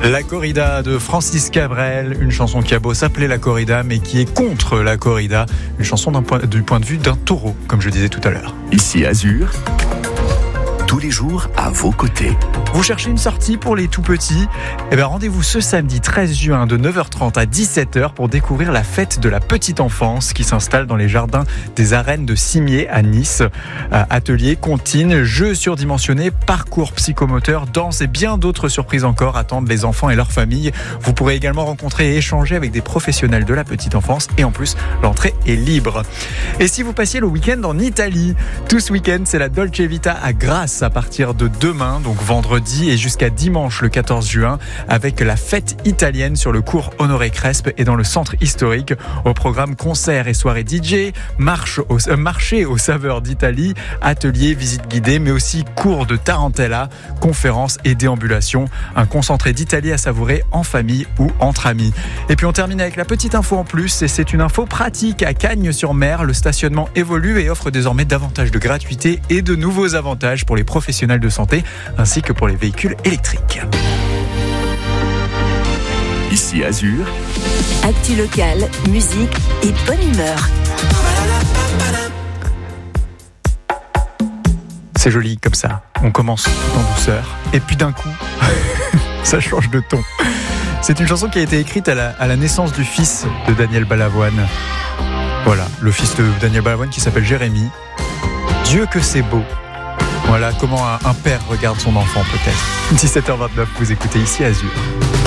La corrida de Francis Cabrel, une chanson qui a beau s'appeler la corrida, mais qui est contre la corrida. Une chanson du point de vue d'un taureau, comme je disais tout à l'heure. Ici Azur, tous les jours à vos côtés. Vous cherchez une sortie pour les tout petits ? Eh bien, rendez-vous ce samedi 13 juin de 9h30 à 17h pour découvrir la fête de la petite enfance qui s'installe dans les jardins des Arènes de Cimier à Nice. Ateliers, comptines, jeux surdimensionnés, parcours psychomoteur, danse et bien d'autres surprises encore attendent les enfants et leurs familles. Vous pourrez également rencontrer et échanger avec des professionnels de la petite enfance et en plus, l'entrée est libre. Et si vous passiez le week-end en Italie, tout ce week-end, c'est la Dolce Vita à Grasse à partir de demain, donc vendredi et jusqu'à dimanche le 14 juin avec la fête italienne sur le cours Honoré Crespe et dans le centre historique. Au programme concerts et soirées DJ, marché aux saveurs d'Italie, ateliers, visites guidées, mais aussi cours de tarantella, conférences et déambulations. Un concentré d'Italie à savourer en famille ou entre amis. Et puis on termine avec la petite info en plus, et c'est une info pratique à Cagnes-sur-Mer. Le stationnement évolue et offre désormais davantage de gratuité et de nouveaux avantages pour les professionnels de santé ainsi que pour les véhicules électriques. Ici Azur, actu locale, musique et bonne humeur. C'est joli comme ça. On commence tout en douceur et puis d'un coup, ça change de ton. C'est une chanson qui a été écrite à la naissance du fils de Daniel Balavoine. Voilà, le fils de Daniel Balavoine qui s'appelle Jérémy. Dieu que c'est beau. Voilà comment un père regarde son enfant peut-être. 17h29, vous écoutez Ici Azur.